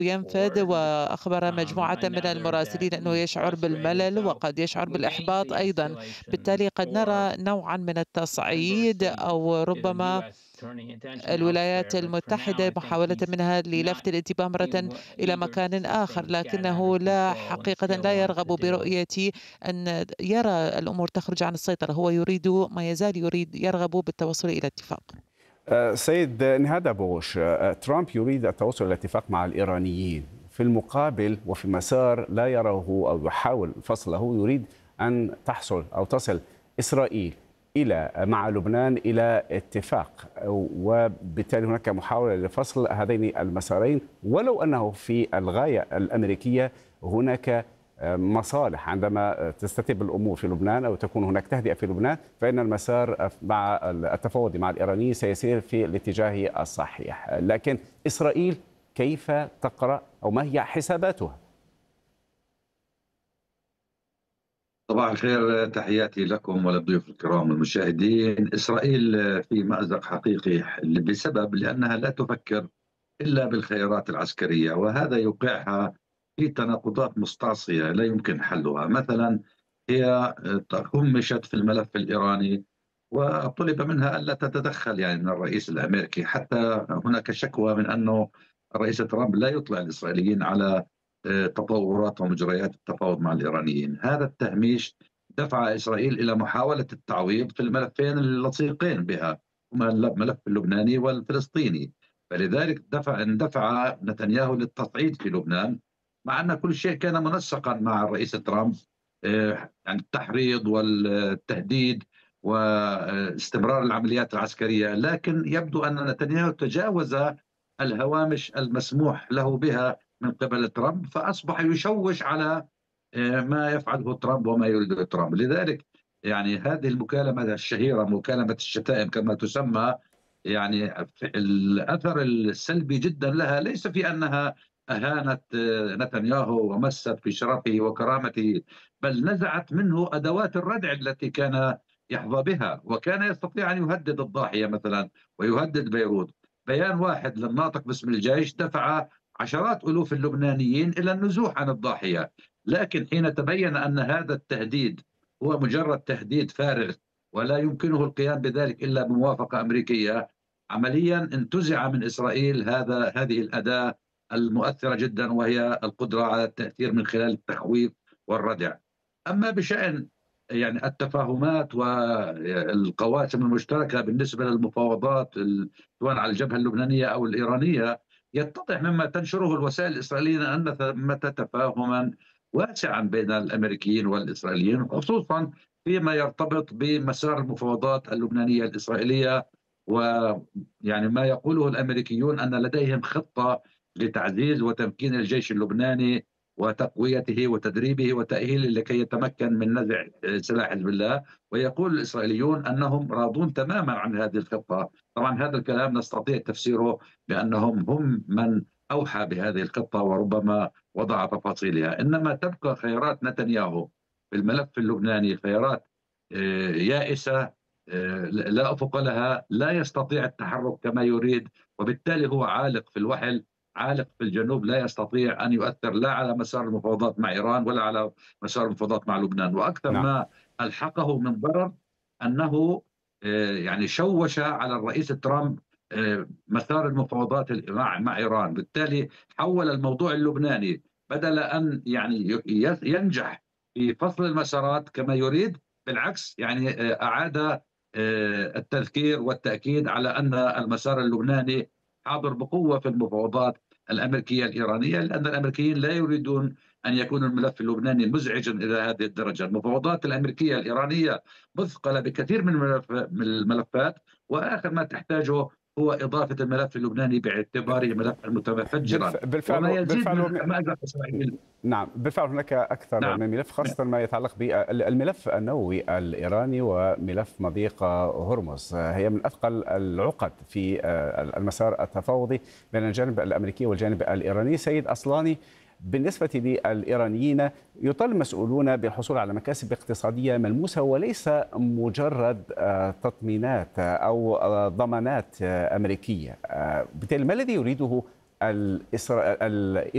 ينفذ، وأخبر مجموعة من المراسلين أنه يشعر بالملل وقد يشعر بالإحباط أيضا. بالتالي قد نرى نوعا من التصعيد، أو ربما الولايات المتحدة محاولة منها للفت الانتباه مرة إلى مكان آخر، لكنه لا حقيقة لا يرغب برؤية أن يرى الأمور تخرج عن السيطرة. هو يريد، ما يزال يرغب بالتوصل إلى اتفاق. سيد نهاد بوش، ترامب يريد التوصل إلى اتفاق مع الإيرانيين، في المقابل وفي مسار لا يراه أو يحاول فصله، يريد أن تحصل أو تصل إسرائيل مع لبنان إلى اتفاق، وبالتالي هناك محاولة لفصل هذين المسارين، ولو أنه في الغاية الأمريكية هناك مصالح. عندما تستتب الأمور في لبنان أو تكون هناك تهدئة في لبنان، فإن المسار مع التفاوض مع الإيرانيين سيسير في الاتجاه الصحيح. لكن إسرائيل كيف تقرأ أو ما هي حساباتها؟ صباح الخير، تحياتي لكم وللضيوف الكرام المشاهدين. إسرائيل في مأزق حقيقي بسبب لأنها لا تفكر إلا بالخيارات العسكرية، وهذا يوقعها في تناقضات مستعصية لا يمكن حلها. مثلا هي همشت في الملف الإيراني وطلب منها ألا تتدخل يعني من الرئيس الأمريكي، حتى هناك شكوى من أنه الرئيس ترامب لا يطلع الإسرائيليين على تطورات ومجريات التفاوض مع الإيرانيين. هذا التهميش دفع إسرائيل إلى محاولة التعويض في الملفين اللصيقين بها، هما الملف اللبناني والفلسطيني. فلذلك اندفع نتنياهو للتصعيد في لبنان، مع أن كل شيء كان منسقا مع الرئيس ترامب، يعني التحريض والتهديد واستمرار العمليات العسكرية. لكن يبدو أن نتنياهو تجاوز الهوامش المسموح له بها من قبل ترامب، فأصبح يشوش على ما يفعله ترامب وما يريده ترامب. لذلك يعني هذه المكالمة الشهيرة، مكالمة الشتائم كما تسمى، يعني الأثر السلبي جدا لها ليس في أنها أهانت نتنياهو ومست في شرفه وكرامته، بل نزعت منه أدوات الردع التي كان يحظى بها، وكان يستطيع أن يهدد الضاحية مثلا ويهدد بيروت. بيان واحد للناطق باسم الجيش دفع عشرات ألوف اللبنانيين إلى النزوح عن الضاحية. لكن حين تبين أن هذا التهديد هو مجرد تهديد فارغ ولا يمكنه القيام بذلك إلا بموافقة أمريكية، عمليا انتزع من إسرائيل هذه الأداة المؤثرة جدا، وهي القدرة على التأثير من خلال التخويف والردع. أما بشأن يعني التفاهمات والقواسم المشتركة بالنسبة للمفاوضات سواء على الجبهة اللبنانية أو الإيرانية، يتضح مما تنشره الوسائل الإسرائيلية أن ثمة تفاهما واسعا بين الأمريكيين والإسرائيليين، خصوصا فيما يرتبط بمسار المفاوضات اللبنانية الإسرائيلية. ويعني ما يقوله الأمريكيون أن لديهم خطة لتعزيز وتمكين الجيش اللبناني وتقويته وتدريبه وتأهيله لكي يتمكن من نزع سلاح حزب الله. ويقول الإسرائيليون أنهم راضون تماما عن هذه الخطة. طبعا هذا الكلام نستطيع تفسيره بأنهم هم من أوحى بهذه الخطة وربما وضع تفاصيلها، إنما تبقى خيارات نتنياهو في الملف اللبناني خيارات يائسة، لا أفق لها، لا يستطيع التحرك كما يريد، وبالتالي هو عالق في الوحل، عالق في الجنوب، لا يستطيع أن يؤثر لا على مسار المفاوضات مع إيران ولا على مسار المفاوضات مع لبنان. وأكثر نعم. ما ألحقه من ضرر أنه يعني شوش على الرئيس ترامب مسار المفاوضات مع إيران. بالتالي حول الموضوع اللبناني بدل أن يعني ينجح في فصل المسارات كما يريد، بالعكس يعني أعاد التذكير والتأكيد على أن المسار اللبناني حاضر بقوة في المفاوضات الأمريكية الإيرانية، لأن الأمريكيين لا يريدون أن يكون الملف اللبناني مزعجا إلى هذه الدرجة. المفاوضات الأمريكية الإيرانية مثقلة بكثير من الملفات، وآخر ما تحتاجه هو إضافة الملف اللبناني باعتباره ملفا متفجرا وما بالفعل يزيد من بالفعل مأزق إسرائيل. نعم، بالفعل هناك أكثر نعم. من ملف، خاصة ما يتعلق بالملف النووي الإيراني وملف مضيق هرمز. هي من أثقل العقد في المسار التفاوضي بين الجانب الأمريكي والجانب الإيراني. سيد أصلاني، بالنسبة للإيرانيين يطالب المسؤولون بالحصول على مكاسب اقتصادية ملموسة وليس مجرد تطمينات أو ضمانات أمريكية. بالتالي ما الذي يريده الإيرانيين